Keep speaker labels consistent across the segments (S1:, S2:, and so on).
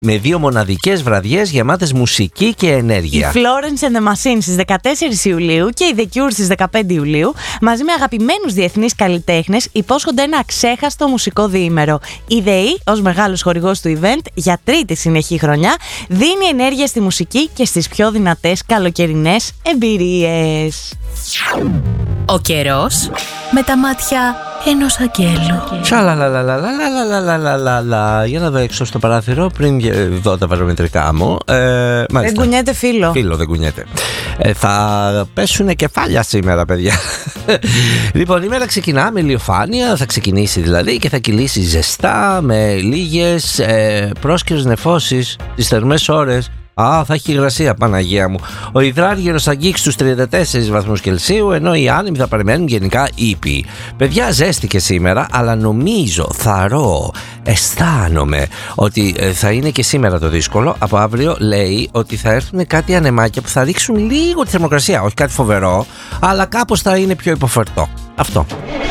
S1: με 2 μοναδικές βραδιές γεμάτες μουσική και ενέργεια.
S2: Η Florence and the Machine στις 14 Ιουλίου και η The Cure στις 15 Ιουλίου, μαζί με αγαπημένους διεθνείς καλλιτέχνες, υπόσχονται ένα αξέχαστο μουσικό διήμερο. Η ΔΕΗ, ως μεγάλος χορηγός του event, για τρίτη συνεχή χρονιά, δίνει ενέργεια στη μουσική και στις πιο δυνατές καλοκαιρινές εμπειρίες.
S3: Ο καιρός με τα μάτια ενός αγγέλου.
S1: Σαλαλαλαλαλαλαλαλαλα. Για να δω έξω στο παράθυρο πριν δω τα βαρομετρικά μου.
S2: Δεν κουνιέται φίλο.
S1: Φίλο δεν κουνιέται. Θα πέσουνε κεφάλια σήμερα, παιδιά. Λοιπόν, η μέρα ξεκινά με ηλιοφάνεια. Θα ξεκινήσει δηλαδή και θα κυλήσει ζεστά με λίγες πρόσκαιρες νεφώσεις τις θερμές ώρες. Θα έχει υγρασία, Παναγία μου. Ο υδράργυρος θα αγγίξει τους 34 βαθμούς Κελσίου, ενώ οι άνεμοι θα παραμένουν γενικά ήπιοι. Παιδιά, ζέστηκε σήμερα, αλλά νομίζω, θαρώ, αισθάνομαι ότι θα είναι και σήμερα το δύσκολο. Από αύριο λέει ότι θα έρθουν κάτι ανεμάκια που θα ρίξουν λίγο τη θερμοκρασία. Όχι κάτι φοβερό, αλλά κάπως θα είναι πιο υποφερτό. Αυτό.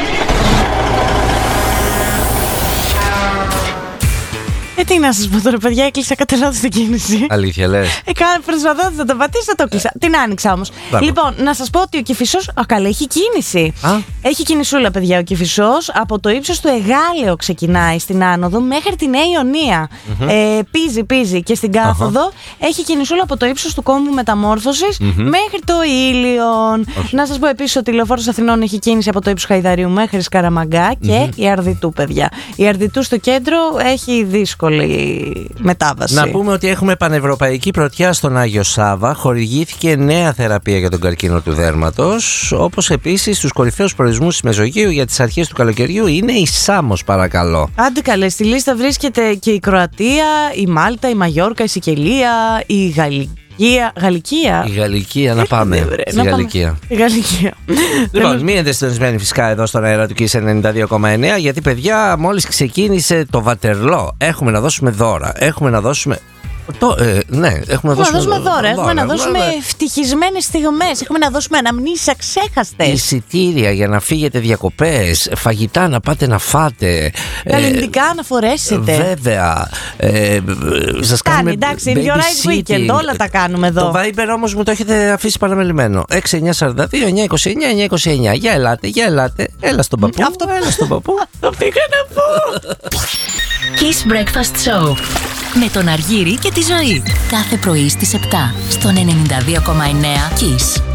S2: Τι να σας πω τώρα, παιδιά, έκλεισα κατά λάθος την κίνηση.
S1: Αλήθεια λες?
S2: Προσπαθώντας να το πατήσω, το κλείσα. Την άνοιξα όμως. Λοιπόν, να σας πω ότι ο Κηφισός, καλά, έχει κίνηση. Έχει κινησούλα, παιδιά, ο Κηφισός. Από το ύψος του Εγάλεο ξεκινάει στην άνοδο μέχρι τη Νέα Ιωνία. Πίζει και στην κάθοδο έχει κινησούλα από το ύψος του κόμβου Μεταμόρφωσης μέχρι το Ήλιον. Να σας πω επίσης ότι η Λεωφόρος Αθηνών έχει κίνηση από το ύψος Χαϊδαρίου μέχρι Σκαραμαγκά και η Αρδιτού, παιδιά. Η Αρδιτού στο κέντρο έχει δύσκολη μετάβαση.
S1: Να πούμε ότι έχουμε πανευρωπαϊκή πρωτιά στον Άγιο Σάβα. Χορηγήθηκε νέα θεραπεία για τον καρκίνο του δέρματος. Όπως επίσης στους κορυφαίους προορισμούς της Μεσογείου για τις αρχές του καλοκαιριού είναι η Σάμος, παρακαλώ.
S2: Άντε καλέ, στη λίστα βρίσκεται και η Κροατία, η Μάλτα, η Μαγιόρκα, η Σικελία, η Γαλλικία.
S1: Η Γαλλικία, να πάμε. Στη Γαλλικία. Λοιπόν, μείνετε συντονισμένοι φυσικά εδώ στον αέρα του Kiss 92,9, γιατί παιδιά, μόλις ξεκίνησε το Βατερλό. Έχουμε να δώσουμε δώρα. Έχουμε να δώσουμε. Έχουμε να δώσουμε δώρα.
S2: Έχουμε να δώσουμε ευτυχισμένες στιγμές. Έχουμε να δώσουμε αναμνήσεις αξέχαστες.
S1: Εισιτήρια για να φύγετε διακοπές. Φαγητά να πάτε να φάτε.
S2: Καλλιντικά να φορέσετε.
S1: Βέβαια. Σας κάνουμε.
S2: Εντάξει, your right weekend. Όλα τα κάνουμε εδώ.
S1: Το Viber όμως μου το έχετε αφήσει παραμελημένο. 6942-929-929. Για ελάτε. Έλα στον παππού. Έλα στον παππού.
S2: Το πήγα να πω.
S3: Kiss Breakfast Show με τον Αργύρη και τη Ζωή. Κάθε πρωί στις 7 στον 92,9 Kiss.